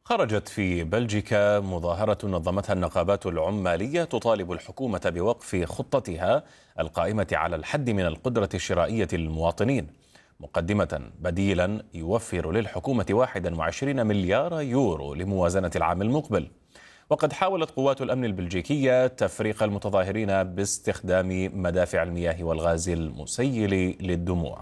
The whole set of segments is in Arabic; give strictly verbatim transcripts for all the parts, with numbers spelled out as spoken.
خرجت في بلجيكا مظاهرة نظمتها النقابات العمالية تطالب الحكومة بوقف خطتها القائمة على الحد من القدرة الشرائية للمواطنين، مقدمة بديلا يوفر للحكومة واحد وعشرين مليار يورو لموازنة العام المقبل. وقد حاولت قوات الأمن البلجيكية تفريق المتظاهرين باستخدام مدافع المياه والغاز المسيل للدموع.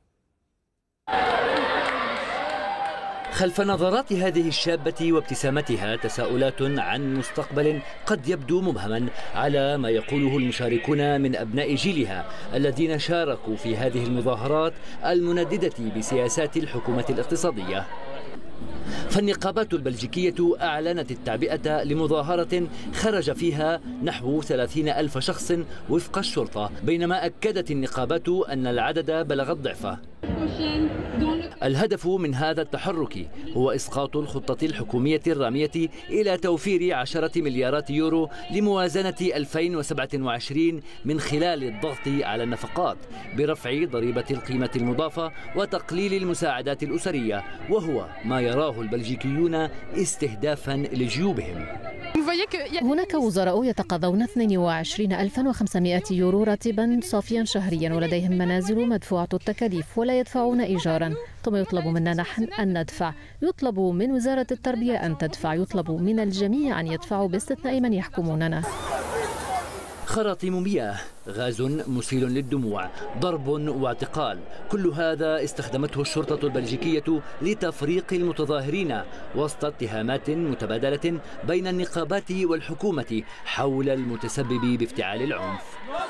خلف نظرات هذه الشابة وابتسامتها تساؤلات عن مستقبل قد يبدو مبهما على ما يقوله المشاركون من أبناء جيلها الذين شاركوا في هذه المظاهرات المنددة بسياسات الحكومة الاقتصادية. فالنقابات البلجيكية أعلنت التعبئة لمظاهرة خرج فيها نحو ثلاثين ألف شخص وفق الشرطة، بينما أكدت النقابات أن العدد بلغ الضعف. الهدف من هذا التحرك هو إسقاط الخطة الحكومية الرامية إلى توفير عشرة مليارات يورو لموازنة ألفين وسبعة وعشرين من خلال الضغط على النفقات برفع ضريبة القيمة المضافة وتقليل المساعدات الأسرية، وهو ما يراه البلجيكيون استهدافا لجيوبهم. هناك وزراء يتقاضون اثنين وعشرين ألفا وخمسمائة يورو راتبا صافيا شهريا، ولديهم منازل مدفوعة التكاليف ولا يدفعون إيجارا، ثم يطلب منا نحن أن ندفع، يطلب من وزارة التربية أن تدفع، يطلب من الجميع أن يدفعوا باستثناء من يحكموننا. خراطيم مياه، غاز مسيل للدموع، ضرب واعتقال، كل هذا استخدمته الشرطة البلجيكية لتفريق المتظاهرين وسط اتهامات متبادلة بين النقابات والحكومة حول المتسبب بافتعال العنف.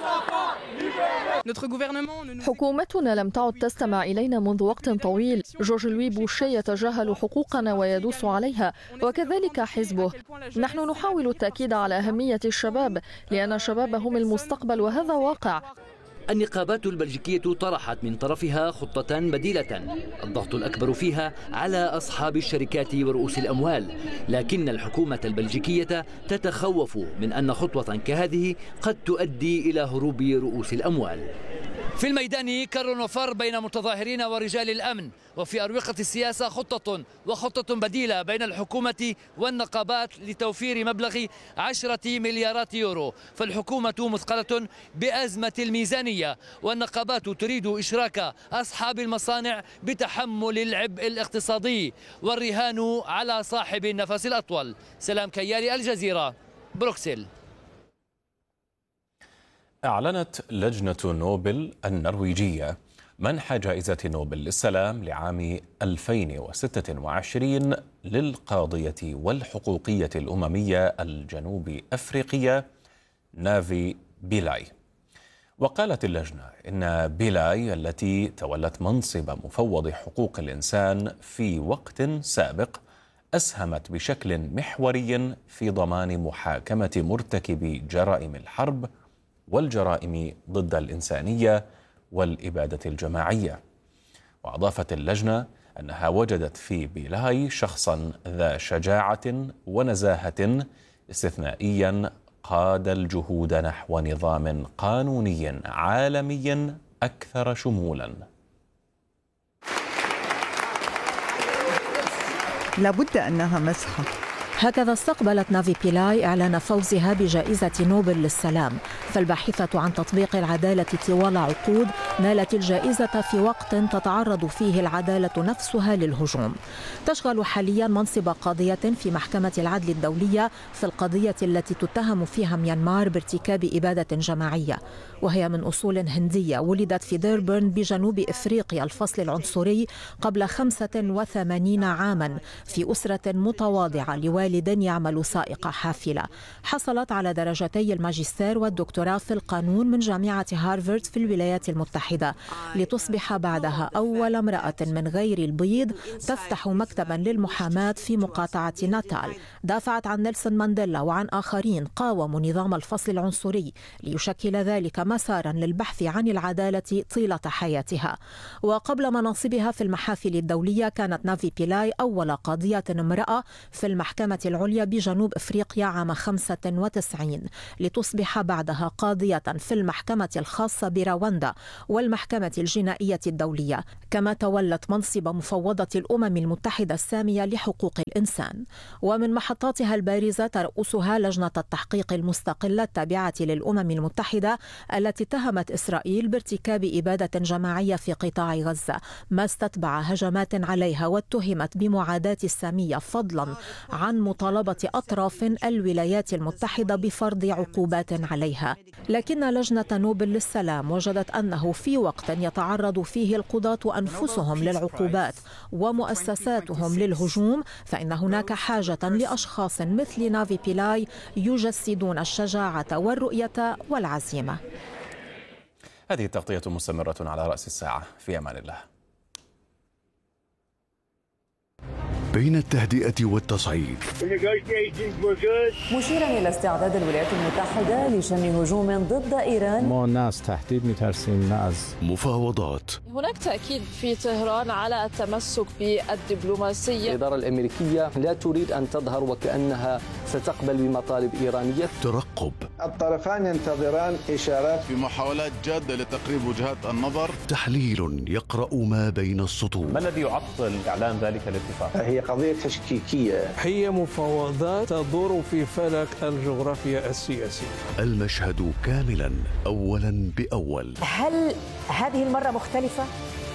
حكومتنا لم تعد تستمع إلينا منذ وقت طويل. جورج لوي بوشي يتجاهل حقوقنا ويدوس عليها، وكذلك حزبه. نحن نحاول التأكيد على أهمية الشباب، لأن الشباب هم المستقبل وهذا واقع. النقابات البلجيكية طرحت من طرفها خطة بديلة الضغط الأكبر فيها على أصحاب الشركات ورؤوس الأموال، لكن الحكومة البلجيكية تتخوف من أن خطوة كهذه قد تؤدي إلى هروب رؤوس الأموال. في الميدان كر وفر بين متظاهرين ورجال الأمن، وفي أروقة السياسة خطة وخطة بديلة بين الحكومة والنقابات لتوفير مبلغ عشرة مليارات يورو. فالحكومة مثقلة بأزمة الميزانية، والنقابات تريد إشراك أصحاب المصانع بتحمل العبء الاقتصادي، والرهان على صاحب النفس الأطول. سلام كيالي، الجزيرة، بروكسل. أعلنت لجنة نوبل النرويجية منح جائزة نوبل للسلام لعام ألفين وستة وعشرين للقاضية والحقوقية الأممية الجنوب أفريقية نافي بيلاي. وقالت اللجنة إن بيلاي التي تولت منصب مفوض حقوق الإنسان في وقت سابق أسهمت بشكل محوري في ضمان محاكمة مرتكبي جرائم الحرب والجرائم ضد الإنسانية والإبادة الجماعية. وأضافت اللجنة أنها وجدت في بيلاي شخصا ذا شجاعة ونزاهة استثنائيا قاد الجهود نحو نظام قانوني عالمي أكثر شمولا. لابد أنها مسحة. هكذا استقبلت نافي بيلاي إعلان فوزها بجائزة نوبل للسلام. فالباحثة عن تطبيق العدالة طوال عقود نالت الجائزة في وقت تتعرض فيه العدالة نفسها للهجوم. تشغل حاليا منصب قاضية في محكمة العدل الدولية في القضية التي تتهم فيها ميانمار بارتكاب إبادة جماعية، وهي من أصول هندية، ولدت في ديربورن بجنوب إفريقيا الفصل العنصري قبل خمسة وثمانين عاما في أسرة متواضعة لوالد يعمل سائق حافلة. حصلت على درجتي الماجستير والدكتوراه في القانون من جامعة هارفارد في الولايات المتحدة، لتصبح بعدها أول امرأة من غير البيض تفتح مكتبا للمحاماة في مقاطعة ناتال. دافعت عن نيلسون مانديلا وعن آخرين قاوموا نظام الفصل العنصري ليشكل ذلك مسارا للبحث عن العدالة طيلة حياتها. وقبل مناصبها في المحافل الدولية كانت نافي بيلاي أول قاضية امرأة في المحكمة العليا بجنوب إفريقيا عام خمسة وتسعين، لتصبح بعدها قاضية في المحكمة الخاصة برواندا والمحكمة الجنائية الدولية. كما تولت منصب مفوضة الأمم المتحدة السامية لحقوق الإنسان. ومن محطاتها البارزة ترأسها لجنة التحقيق المستقلة التابعة للأمم المتحدة التي اتهمت إسرائيل بارتكاب إبادة جماعية في قطاع غزة، ما استتبع هجمات عليها، واتهمت بمعاداة السامية، فضلا عن مطالبة أطراف الولايات المتحدة بفرض عقوبات عليها. لكن لجنة نوبل للسلام وجدت أنه في وقت يتعرض فيه القضاة أنفسهم للعقوبات ومؤسساتهم للهجوم، فإن هناك حاجة لأشخاص مثل نافي بيلاي يجسدون الشجاعة والرؤية والعزيمة. هذه التغطية مستمرة على رأس الساعة. في أمان الله. بين التهدئة والتصعيد، مشيرا إلى استعداد الولايات المتحدة لشن هجوم ضد إيران. ما ناس تهديد مترسين ناس مفاوضات. هناك تأكيد في طهران على التمسك بالدبلوماسية. الإدارة الأمريكية لا تريد أن تظهر وكأنها ستقبل بمطالب إيرانية. ترقب. الطرفان ينتظران إشارات في محاولات جادة لتقريب وجهات النظر. تحليل يقرأ ما بين السطور. ما الذي يعطل إعلان ذلك الاتفاق؟ هي قضية تشكيكية. هي مفاوضات تدور في فلك الجغرافيا السياسية. المشهد كاملا أولا بأول. هل هذه المرة مختلفة؟